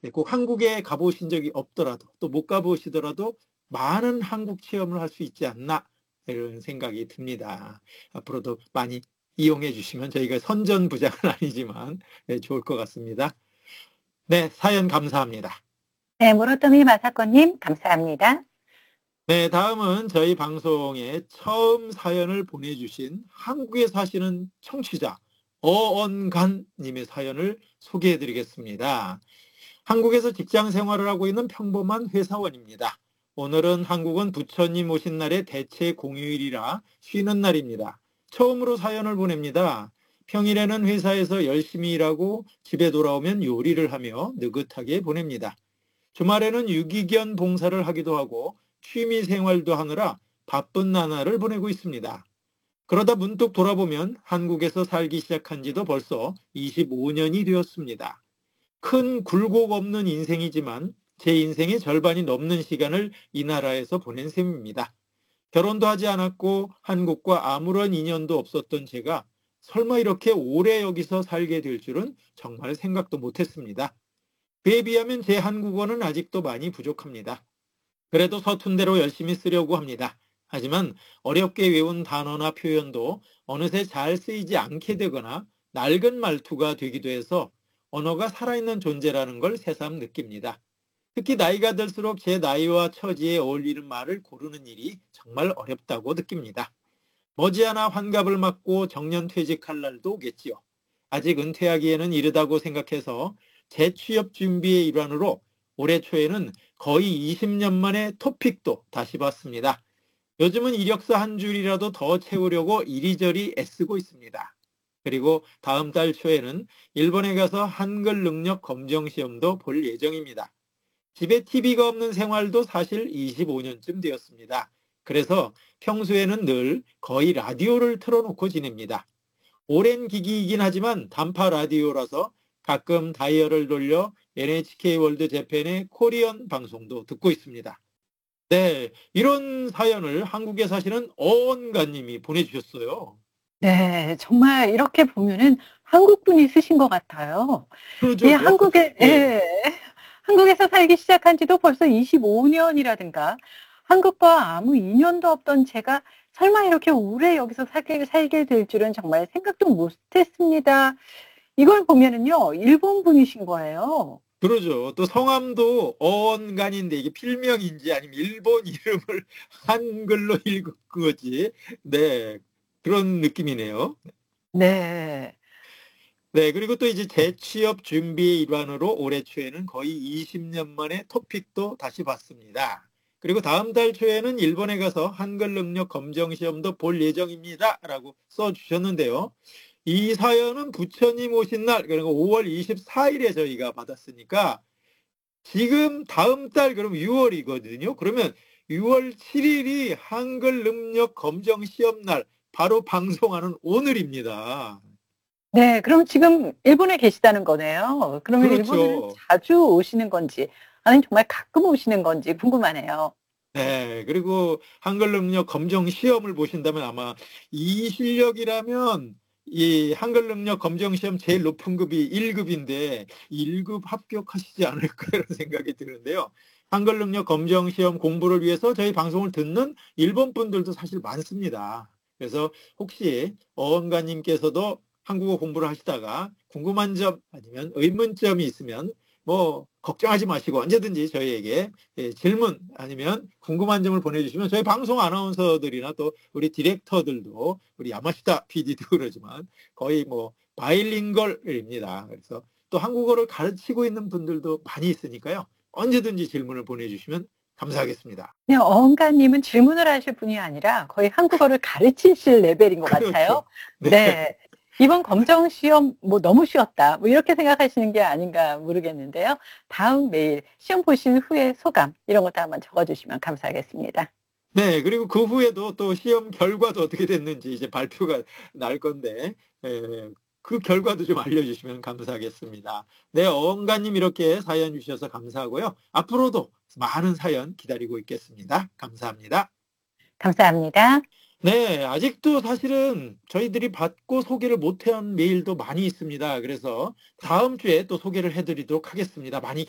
꼭 한국에 가보신 적이 없더라도 또 못 가보시더라도 많은 한국 체험을 할 수 있지 않나 이런 생각이 듭니다. 앞으로도 많이 이용해 주시면 저희가 선전부장은 아니지만 좋을 것 같습니다. 네, 사연 감사합니다. 네, 무로토미 마사코님, 감사합니다. 네, 다음은 저희 방송에 처음 사연을 보내주신 한국에 사시는 청취자 어언간님의 사연을 소개해 드리겠습니다. 한국에서 직장 생활을 하고 있는 평범한 회사원입니다. 오늘은 한국은 부처님 오신 날의 대체 공휴일이라 쉬는 날입니다. 처음으로 사연을 보냅니다. 평일에는 회사에서 열심히 일하고 집에 돌아오면 요리를 하며 느긋하게 보냅니다. 주말에는 유기견 봉사를 하기도 하고 취미 생활도 하느라 바쁜 나날을 보내고 있습니다. 그러다 문득 돌아보면 한국에서 살기 시작한 지도 벌써 25년이 되었습니다. 큰 굴곡 없는 인생이지만 제 인생의 절반이 넘는 시간을 이 나라에서 보낸 셈입니다. 결혼도 하지 않았고 한국과 아무런 인연도 없었던 제가 설마 이렇게 오래 여기서 살게 될 줄은 정말 생각도 못했습니다. 그에 비하면 제 한국어는 아직도 많이 부족합니다. 그래도 서툰 대로 열심히 쓰려고 합니다. 하지만 어렵게 외운 단어나 표현도 어느새 잘 쓰이지 않게 되거나 낡은 말투가 되기도 해서 언어가 살아있는 존재라는 걸 새삼 느낍니다. 특히 나이가 들수록 제 나이와 처지에 어울리는 말을 고르는 일이 정말 어렵다고 느낍니다. 머지않아 환갑을 맞고 정년퇴직할 날도 오겠지요. 아직 은퇴하기에는 이르다고 생각해서 재취업 준비의 일환으로 올해 초에는 거의 20년 만에 토픽도 다시 봤습니다. 요즘은 이력서 한 줄이라도 더 채우려고 이리저리 애쓰고 있습니다. 그리고 다음 달 초에는 일본에 가서 한글 능력 검정 시험도 볼 예정입니다. 집에 TV가 없는 생활도 사실 25년쯤 되었습니다. 그래서 평소에는 늘 거의 라디오를 틀어놓고 지냅니다. 오랜 기기이긴 하지만 단파 라디오라서 가끔 다이얼을 돌려 NHK 월드 재팬의 코리안 방송도 듣고 있습니다. 네, 이런 사연을 한국에 사시는 어언가님이 보내주셨어요. 네, 정말 이렇게 보면은 한국 분이 쓰신 것 같아요. 이 그러죠. 한국에, 네. 예, 한국에서 살기 시작한 지도 벌써 25년이라든가, 한국과 아무 인연도 없던 제가 설마 이렇게 오래 여기서 살게 될 줄은 정말 생각도 못했습니다. 이걸 보면은요, 일본 분이신 거예요. 그러죠. 또 성함도 어언간인데 이게 필명인지 아니면 일본 이름을 한글로 읽은 거지. 네, 그런 느낌이네요. 네. 네, 그리고 또 이제 재취업 준비의 일환으로 올해 초에는 거의 20년 만에 토픽도 다시 봤습니다. 그리고 다음 달 초에는 일본에 가서 한글 능력 검정 시험도 볼 예정입니다. 라고 써주셨는데요. 이 사연은 부처님 오신 날, 그러니까 5월 24일에 저희가 받았으니까 지금 다음 달 그럼 6월이거든요. 그러면 6월 7일이 한글 능력 검정 시험 날 바로 방송하는 오늘입니다. 네, 그럼 지금 일본에 계시다는 거네요. 그러면 일본을 그렇죠. 자주 오시는 건지, 아니면 정말 가끔 오시는 건지 궁금하네요. 네, 그리고 한글 능력 검정 시험을 보신다면 아마 이 실력이라면 이 한글 능력 검정 시험 제일 높은 급이 1급인데 1급 합격하시지 않을까 이런 생각이 드는데요. 한글 능력 검정 시험 공부를 위해서 저희 방송을 듣는 일본 분들도 사실 많습니다. 그래서 혹시 어원가님께서도 한국어 공부를 하시다가 궁금한 점 아니면 의문점이 있으면 뭐 걱정하지 마시고 언제든지 저희에게 질문 아니면 궁금한 점을 보내주시면 저희 방송 아나운서들이나 또 우리 디렉터들도 우리 야마시타 PD도 그러지만 거의 뭐 바이링걸입니다. 그래서 또 한국어를 가르치고 있는 분들도 많이 있으니까요. 언제든지 질문을 보내주시면 감사하겠습니다. 네, 어흥가님은 질문을 하실 분이 아니라 거의 한국어를 가르치실 레벨인 것 같아요. 그렇죠. 네. 네. 이번 검정 시험 뭐 너무 쉬웠다. 뭐 이렇게 생각하시는 게 아닌가 모르겠는데요. 다음 메일 시험 보신 후에 소감 이런 것도 한번 적어주시면 감사하겠습니다. 네, 그리고 그 후에도 또 시험 결과도 어떻게 됐는지 이제 발표가 날 건데, 그 결과도 좀 알려주시면 감사하겠습니다. 네, 어원가님 이렇게 사연 주셔서 감사하고요. 앞으로도 많은 사연 기다리고 있겠습니다. 감사합니다. 감사합니다. 네, 아직도 사실은 저희들이 받고 소개를 못한 메일도 많이 있습니다. 그래서 다음 주에 또 소개를 해드리도록 하겠습니다. 많이